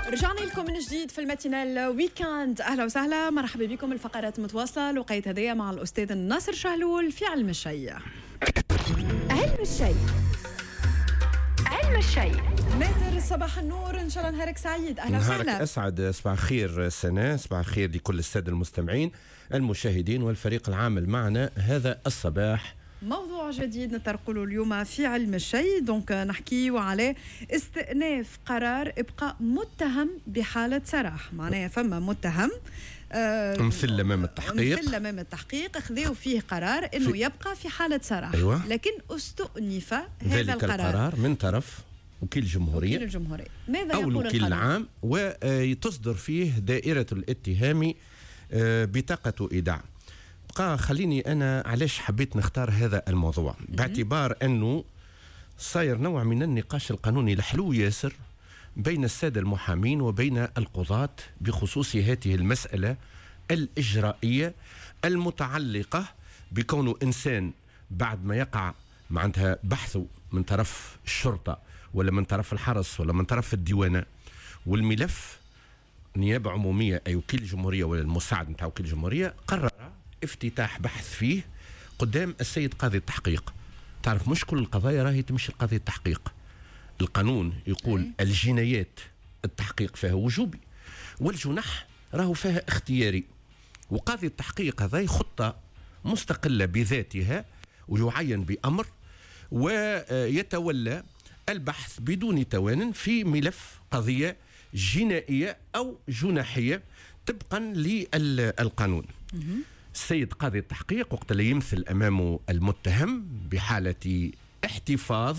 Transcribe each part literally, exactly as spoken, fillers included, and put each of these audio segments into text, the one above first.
رجعنا لكم من جديد في الماتينال ويكاند. اهلا وسهلا، مرحبا بكم. الفقرات متواصله الوقيت هذايا مع الاستاذ ناصر شهلول في علم الشيء. علم الشيء علم الشيء ماتر، صباح النور، ان شاء الله نهارك سعيد. اهلا وسهلا. نهارك اسعد، صباح الخير سناء، صباح الخير لكل الساده المستمعين المشاهدين والفريق العامل معنا هذا الصباح. موضوع جديد نطرقوا اليوم في علم الشيء، دونك نحكيو على استئناف قرار ابقاء متهم بحاله سراح. معناها فما متهم آه مثل امام التحقيق مثل امام التحقيق اخذوا فيه قرار انه يبقى في حاله سراح. أيوة. لكن استؤنف هذا ذلك القرار, القرار من طرف وكيل الجمهوريه وكيل الجمهوريه ماذا او يقول الوكيل القانون؟ العام، وتصدر فيه دائره الاتهام بطاقه ايداع. بقى خليني أنا علاش حبيت نختار هذا الموضوع، باعتبار أنه صاير نوع من النقاش القانوني الحلو ياسر بين السادة المحامين وبين القضاة بخصوص هذه المسألة الإجرائية المتعلقة بكونه إنسان بعد ما يقع معناتها بحثه من طرف الشرطة ولا من طرف الحرس ولا من طرف الديوانة، والملف نيابة عمومية أي وكيل الجمهورية ولا المساعد نتاع وكيل الجمهورية قرر افتتاح بحث فيه قدام السيد قاضي التحقيق. تعرف مش كل القضايا راهي تمشي القاضي التحقيق. القانون يقول أي. الجنايات التحقيق فيها وجوبي والجنح راهو فيها اختياري، وقاضي التحقيق هذا خطة مستقلة بذاتها ويعين بأمر ويتولى البحث بدون توان في ملف قضية جنائية أو جناحية طبقا للقانون. السيد قاضي التحقيق وقت اللي يمثل أمامه المتهم بحالة احتفاظ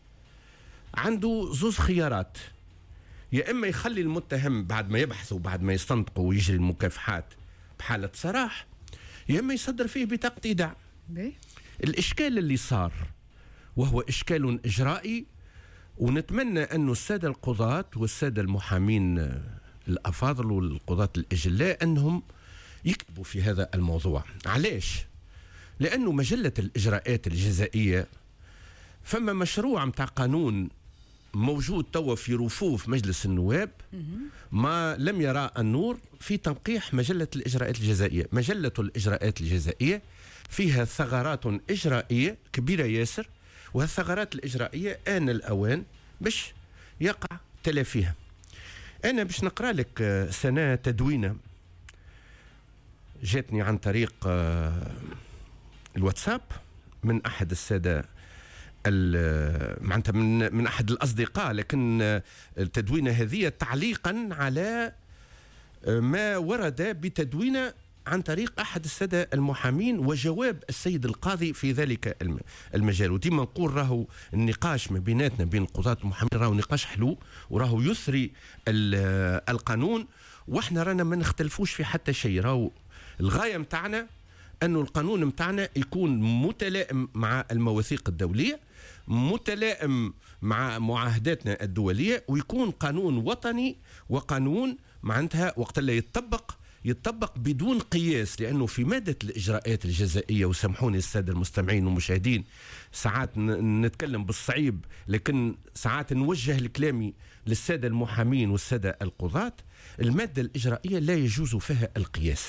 عنده زوز خيارات، يا إما يخلي المتهم بعد ما يبحث وبعد ما يستنطق ويجري المكافحات بحالة سراح، يا إما يصدر فيه بطاقة إيداع. الإشكال اللي صار وهو إشكال إجرائي، ونتمنى أن السادة القضاة والسادة المحامين الأفاضل والقضاة الأجلاء أنهم يكتبوا في هذا الموضوع. علاش؟ لأنه مجلة الإجراءات الجزائية فما مشروع متاع قانون موجود توا في رفوف مجلس النواب ما لم يرى النور في تنقيح مجلة الإجراءات الجزائية. مجلة الإجراءات الجزائية فيها ثغرات إجرائية كبيرة ياسر، وهالثغرات الإجرائية آن الأوان باش يقع تلافيها. أنا باش نقرأ لك سنة تدوينة جاتني عن طريق الواتساب من أحد السادة معناتها من من أحد الأصدقاء، لكن التدوينة هذه تعليقا على ما ورد بتدوينة عن طريق أحد السادة المحامين وجواب السيد القاضي في ذلك المجال. وديما نقول راهو النقاش ما بيناتنا بين القضاة والمحامين راهو نقاش حلو وراهو يثري القانون، واحنا رانا ما نختلفوش في حتى شيء. راهو الغاية متاعنا أنه القانون متاعنا يكون متلائم مع المواثيق الدولية، متلائم مع معاهداتنا الدولية، ويكون قانون وطني وقانون معناتها وقت اللي يتطبق يتطبق بدون قياس. لأنه في مادة الإجراءات الجزائية، وسامحوني السادة المستمعين والمشاهدين ساعات نتكلم بالصعيب لكن ساعات نوجه الكلامي للسادة المحامين والسادة القضاة، المادة الإجرائية لا يجوز فيها القياس.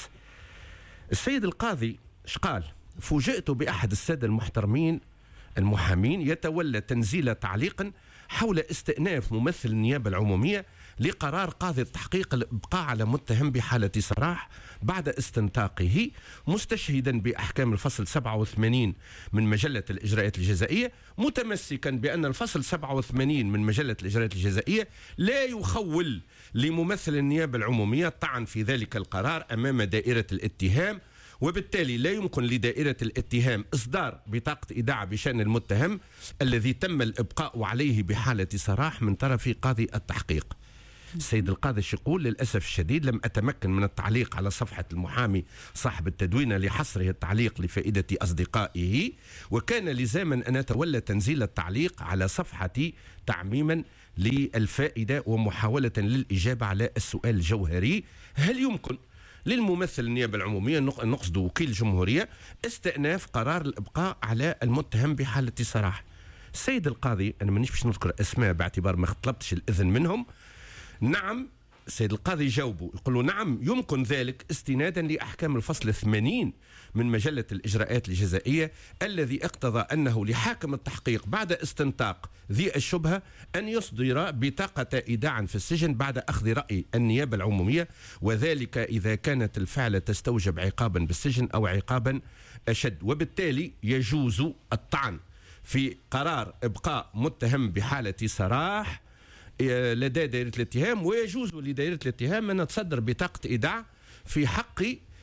السيد القاضي قال؟ فوجئت بأحد السادة المحترمين المحامين يتولى تنزيل تعليق حول استئناف ممثل النيابة العمومية لقرار قاضي التحقيق الإبقاء على متهم بحالة سراح بعد استنطاقه، مستشهدا بأحكام الفصل سبعة وثمانين من مجلة الإجراءات الجزائية، متمسكا بأن الفصل سبعة وثمانين من مجلة الإجراءات الجزائية لا يخول لممثل النيابة العمومية الطعن في ذلك القرار أمام دائرة الاتهام، وبالتالي لا يمكن لدائرة الاتهام إصدار بطاقة إيداع بشأن المتهم الذي تم الإبقاء عليه بحالة سراح من طرف قاضي التحقيق. السيد القاضي يقول للأسف الشديد لم أتمكن من التعليق على صفحة المحامي صاحب التدوينة لحصره التعليق لفائدة أصدقائه، وكان لزاما أن أتولى تنزيل التعليق على صفحتي تعميما للفائدة ومحاولة للإجابة على السؤال الجوهري: هل يمكن للممثل النيابة العمومية نقصد وكيل الجمهورية استئناف قرار الإبقاء على المتهم بحالة سراح؟ السيد القاضي، أنا مانيش باش نذكر أسماء باعتبار ما طلبتش الإذن منهم، نعم السيد القاضي جاوبه يقول له نعم يمكن ذلك استنادا لأحكام الفصل الثمانين من مجلة الإجراءات الجزائية الذي اقتضى أنه لحاكم التحقيق بعد استنطاق ذي الشبهة أن يصدر بطاقة إيداع في السجن بعد أخذ رأي النيابة العمومية، وذلك إذا كانت الفعلة تستوجب عقابا بالسجن أو عقابا أشد، وبالتالي يجوز الطعن في قرار إبقاء متهم بحالة سراح لدى دائرة الاتهام، ويجوز لدائرة الاتهام أن تصدر بطاقة إيداع في حق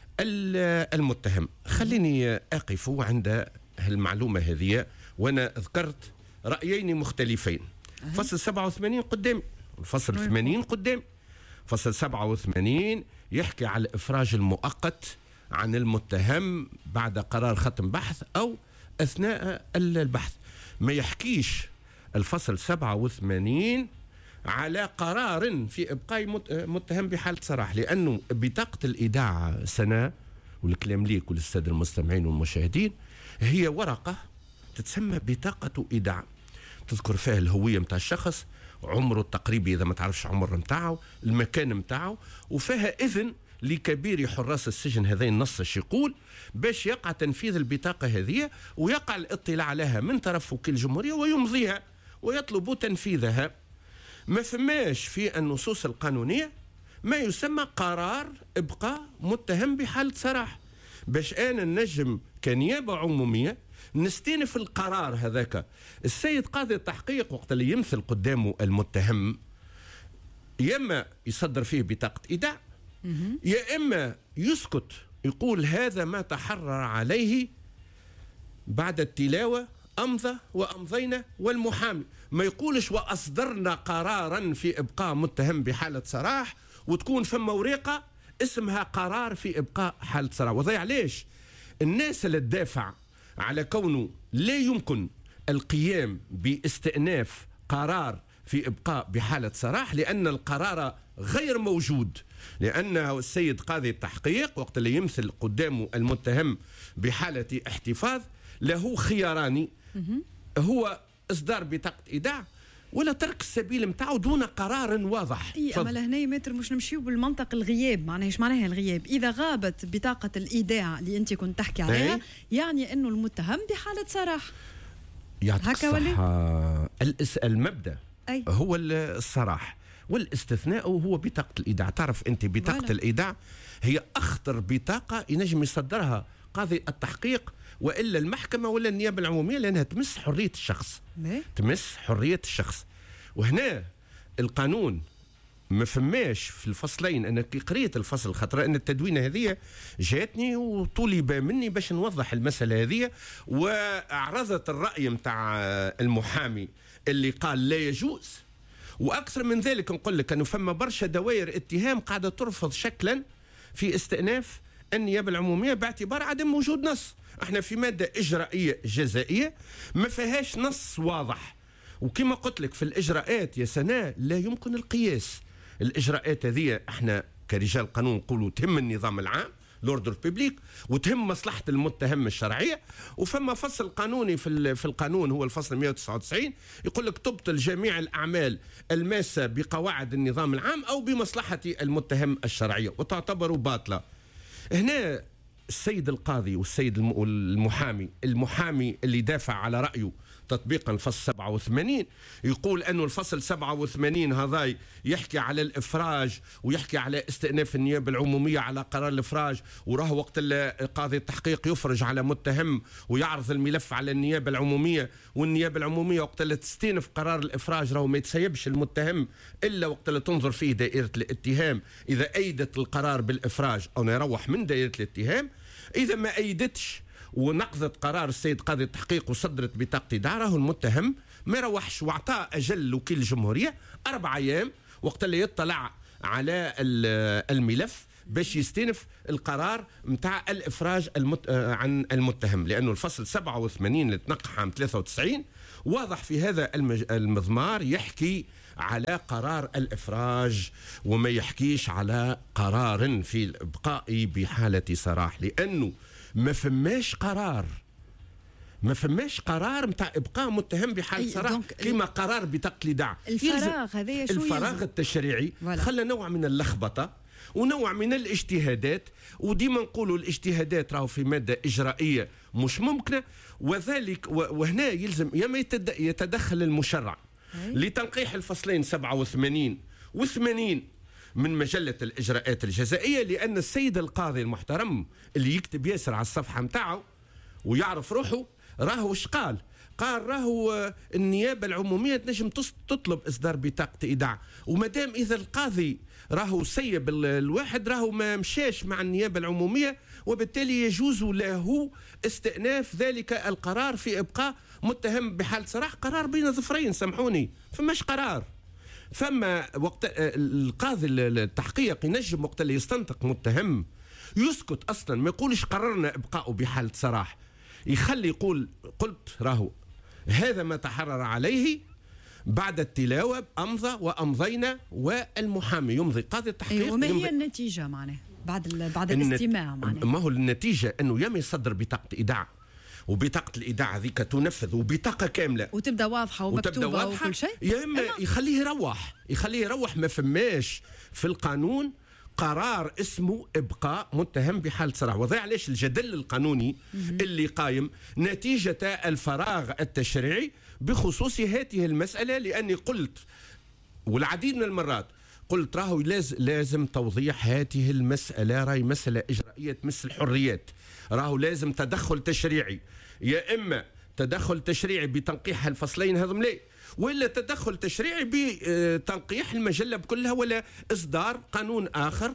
المتهم. خليني أقف عند المعلومة هذه، وأنا ذكرت رأيين مختلفين. فصل سبعة وثمانين قدام، الفصل ثمانين قدام. فصل سبعة وثمانين يحكي على الإفراج المؤقت عن المتهم بعد قرار ختم بحث أو أثناء البحث. ما يحكيش الفصل سبعة وثمانين على قرار في إبقاء متهم بحالة سراح، لأنه بطاقة الإيداع سنة، والكلام ليك وللسادة المستمعين والمشاهدين، هي ورقة تتسمى بطاقة إيداع، تذكر فيها الهوية متاع الشخص، عمره التقريبي إذا ما تعرفش عمر متاعه، المكان متاعه، وفيها إذن لكبير حراس السجن، هذا النص ايش يقول، باش يقع تنفيذ البطاقة هذه ويقع الاطلاع عليها من طرف وكيل الجمهورية ويمضيها ويطلب تنفيذها. ما فماش في النصوص القانونية ما يسمى قرار إبقاء متهم بحالة سراح، باش أنا النجم كنيابة عمومية نستنف القرار هذاك. السيد قاضي التحقيق وقت اللي يمثل قدامه المتهم يا إما يصدر فيه بطاقة إيداع، يا إما يسكت يقول هذا ما تحرر عليه بعد التلاوة أمضى وأمضينا والمحامي، ما يقولش وأصدرنا قرارا في إبقاء متهم بحالة سراح وتكون فما ورقة اسمها قرار في إبقاء حالة سراح. وضيع ليش الناس اللي تدافع على كونه لا يمكن القيام باستئناف قرار في إبقاء بحالة سراح لأن القرار غير موجود، لأنه السيد قاضي التحقيق وقت اللي يمثل قدامه المتهم بحالة احتفاظ له خياران، هو إصدار بطاقة إيداع ولا ترك السبيل متاعه دون قرار واضح. اي اما لهنا متر مش نمشيو بالمنطق الغياب، معناها ايش معناها الغياب؟ اذا غابت بطاقه الايداع اللي انت كنت تحكي عليها أي؟ يعني انه المتهم بحاله سراح. يعطيك الصحة. المبدا أي؟ هو الصراح، والاستثناء هو بطاقه الايداع. تعرف انت بطاقه ولا. الايداع هي اخطر بطاقه ينجم يصدرها قاضي التحقيق والا المحكمه ولا النيابه العموميه، لانها تمس حريه الشخص. مي؟ تمس حريه الشخص. وهنا القانون ما فماش في الفصلين. انا كي قريت الفصل خاطر ان التدوينه هذه جاتني وطلب مني باش نوضح المساله هذه، واعرضت الراي نتاع المحامي اللي قال لا يجوز. واكثر من ذلك نقول لك انه فما برشا دوائر اتهام قاعده ترفض شكلا في استئناف النيابه العموميه باعتبار عدم وجود نص. احنا في ماده اجرائيه جزائيه ما فيهاش نص واضح، وكما قلت لك في الاجراءات يا سناء لا يمكن القياس. الاجراءات هذه احنا كرجال قانون نقولوا تهم النظام العام لوردر بيبليك وتهم مصلحه المتهم الشرعيه، وفما فصل قانوني في في القانون هو الفصل مئة وتسعة وتسعين يقول لك تبطل جميع الاعمال الماسه بقواعد النظام العام او بمصلحه المتهم الشرعيه وتعتبر باطله. هنا السيد القاضي والسيد المحامي المحامي اللي دافع على رأيه تطبيقا الفصل سبعة وثمانين يقول أنه الفصل سبعة وثمانين هذا يحكي على الإفراج ويحكي على استئناف النيابة العمومية على قرار الإفراج، وراه وقت قاضي التحقيق يفرج على متهم ويعرض الملف على النيابة العمومية، والنيابة العمومية وقت اللي تستئنف قرار الإفراج راهو ما يتسيبش المتهم إلا وقت اللي تنظر فيه دائرة الاتهام إذا أيدت القرار بالإفراج أو يروح من دائرة الاتهام. إذا ما أيدتش ونقضت قرار السيد قاضي التحقيق وصدرت بطاقة داره المتهم ما يروحش، واعطاه أجل وكيل الجمهورية أربع أيام وقت اللي يطلع على الملف باش يستنف القرار متاع الإفراج المت... عن المتهم، لأنه الفصل سبعة وثمانين اللي تنقح عام ثلاثة وتسعين واضح في هذا المج... المضمار يحكي على قرار الإفراج وما يحكيش على قرار في الإبقاء بحالة سراح، لأنه ما فماش قرار ما فماش قرار نتاع ابقاء متهم بحاله سراح كما قرار بطاقه الايداع. الفراغ هذايا شو الفراغ يلزم؟ التشريعي خلى نوع من اللخبطه ونوع من الاجتهادات، وديما نقولوا الاجتهادات راهو في ماده اجرائيه مش ممكنه، وذلك وهنا يلزم يا ما يتدخل المشرع لتنقيح الفصلين سبعة وثمانين وثمانين من مجلة الإجراءات الجزائية، لأن السيد القاضي المحترم اللي يكتب ياسر على الصفحة متاعه ويعرف روحه راهو وش قال؟ قال راهو النيابة العمومية تنجم تطلب إصدار بطاقة إيداع، ومادام إذا القاضي راهو سيب الواحد راهو ما مشاش مع النيابة العمومية، وبالتالي يجوز له استئناف ذلك القرار في إبقاء متهم بحالة سراح. قرار بين ظفرين، سامحوني، فماش قرار. فما وقت القاضي التحقيق ينجم وقت اللي يستنطق متهم يسكت اصلا، ما يقولش قررنا ابقاؤه بحاله سراح، يخلي يقول قلت راهو هذا ما تحرر عليه بعد التلاوه امضى وامضينا، والمحامي يمضي، قاضي التحقيق. أيوة، وما هي النتيجه معناه بعد بعد الاستماع؟ معناه ما هو النتيجه انه يا يصدر بطاقه ايداع، وبطاقه الايداع هذيك تنفذ وبطاقه كامله وتبدا واضحه ومكتوبه واضحة وكل شيء، يا اما يخليه يروح يخليه يروح ما فماش في القانون قرار اسمه ابقاء متهم بحاله سراح. وهذا علاش الجدل القانوني اللي قايم نتيجه الفراغ التشريعي بخصوص هذه المساله، لاني قلت والعديد من المرات قلت راهو لازم لازم توضيح هذه المساله، راهي مساله اجرائيه تمس الحريات، راهو لازم تدخل تشريعي، يا اما تدخل تشريعي بتنقيح الفصلين هذم ليه، ولا تدخل تشريعي بتنقيح المجله بكلها، ولا اصدار قانون اخر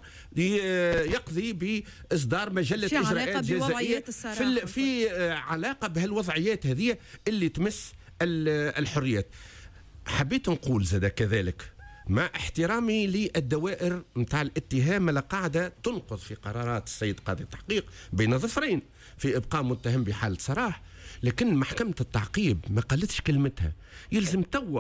يقضي باصدار مجله اجراءات جزائيه في في علاقه بهالوضعيات هذه اللي تمس الحريات. حبيت نقول زاد كذلك مع احترامي للدوائر نتاع الاتهام اللي قاعده تنقض في قرارات السيد قاضي التحقيق بين ظفرين في ابقاء متهم بحاله سراح، لكن محكمه التعقيب ما قالتش كلمتها. يلزم توا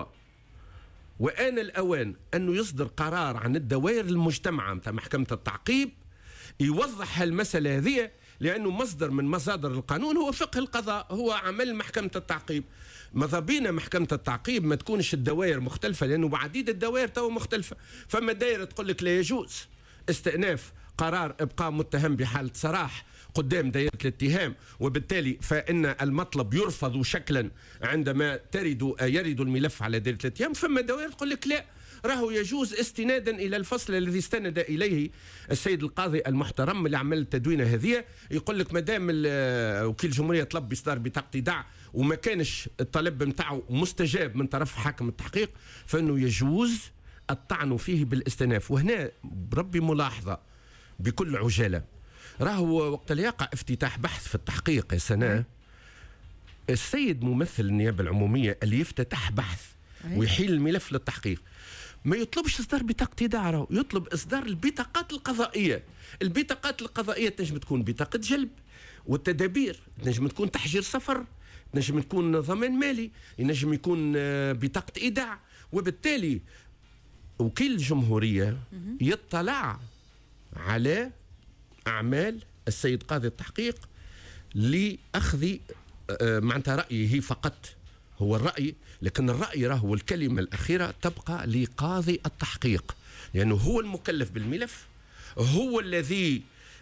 وآن الأوان أنه يصدر قرار عن الدوائر المجتمعة نتاع محكمة التعقيب يوضح هالمسألة هذه، لأنه مصدر من مصادر القانون هو فقه القضاء، هو عمل محكمة التعقيب. ماذا بينا محكمة التعقيب ما تكونش الدوائر مختلفة، لأنه عديد الدوائر تو مختلفة. فما دائرة تقول لك لا يجوز استئناف قرار إبقاء متهم بحالة سراح قدام دائرة الاتهام، وبالتالي فإن المطلب يرفض شكلا عندما ترد يرد الملف على دائرة الاتهام. فما دوائر تقول لك لا، راهو يجوز استنادا إلى الفصل الذي استند إليه السيد القاضي المحترم اللي عمل التدوينة هذه، يقول لك مادام وكيل الجمهورية طلب بإصدار بطاقة إيداع وما كانش الطلب نتاعو مستجاب من طرف حاكم التحقيق، فإنه يجوز الطعن فيه بالاستئناف. وهنا بربي ملاحظة بكل عجالة، راهو وقت اللي يقع افتتاح بحث في التحقيق يا سنة، السيد ممثل النيابة العمومية اللي يفتتح بحث ويحيل الملف للتحقيق ما يطلبش إصدار بطاقة إيداع، يطلب إصدار البطاقات القضائية. البطاقات القضائية تنجم تكون بطاقة جلب والتدابير، تنجم تكون تحجير سفر، تنجم تكون ضمان مالي، ينجم يكون بطاقة إيداع. وبالتالي وكيل الجمهورية يطلع على أعمال السيد قاضي التحقيق لأخذ معناتها رأيه فقط، هو الرأي، لكن الرأي راهو الكلمة الأخيرة تبقى لقاضي التحقيق، لأنه هو المكلف بالملف، هو الذي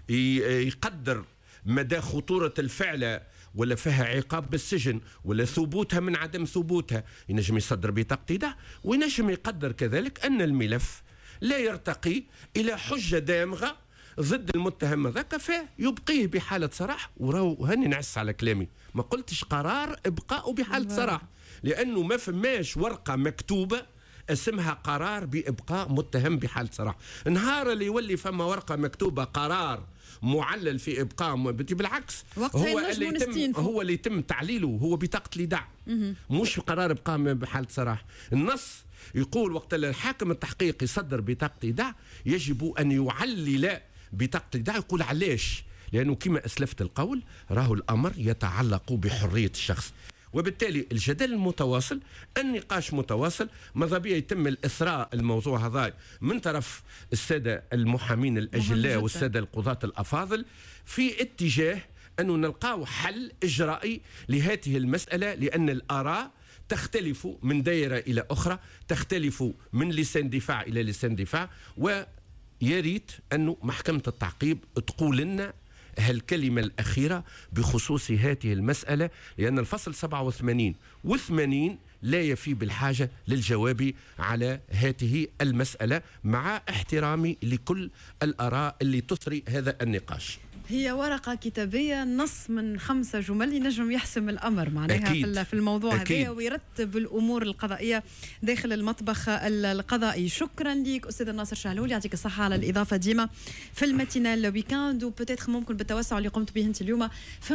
يقدر مدى خطورة الفعلة ولا فيها عقاب بالسجن ولا ثبوتها من عدم ثبوتها. ينجم يصدر بطاقة إيداع، وينجم يقدر كذلك أن الملف لا يرتقي إلى حجة دامغة ضد المتهم ذاك فيبقيه بحالة سراح. وراو هاني نعس على كلامي، ما قلتش قرار إبقاء بحالة سراح، لأنه ما فماش ورقة مكتوبة اسمها قرار بإبقاء متهم بحالة سراح. نهار اللي يولي فما ورقة مكتوبة قرار معلل في إبقاء، بالعكس هو اللي يتم هو اللي يتم تعليله هو بطاقة الإيداع، مش قرار إبقاء بحالة سراح. النص يقول وقت الحاكم التحقيق يصدر بطاقة إيداع يجب أن يعلل بطاقة الإيداع. يقول علاش؟ لأنه كما أسلفت القول راهو الأمر يتعلق بحرية الشخص، وبالتالي الجدل المتواصل، النقاش متواصل، ماذا بيا يتم الإثراء الموضوع هذا من طرف السادة المحامين الأجلاء والسادة القضاة الأفاضل في اتجاه أن نلقاو حل إجرائي لهذه المسألة، لأن الآراء تختلف من دائرة إلى أخرى، تختلف من لسان دفاع إلى لسان دفاع. ويريد أن محكمة التعقيب تقول لنا هالكلمة الأخيرة بخصوص هذه المسألة، لأن الفصل سبعة وثمانين وثمانين لا يفي بالحاجة للجواب على هذه المسألة، مع احترامي لكل الآراء اللي تثري هذا النقاش. هي ورقة كتابية، نص من خمسة جمل ينجم يحسم الأمر معناها أكيد. في الموضوع هذا ويرتب الأمور القضائية داخل المطبخ القضائي. شكرا لك أستاذ ناصر شهلول، يعطيك الصحة على الإضافة ديما في الماتينال ويكاند، وبتاتخ ممكن بالتوسع اللي قمت به أنت اليوم في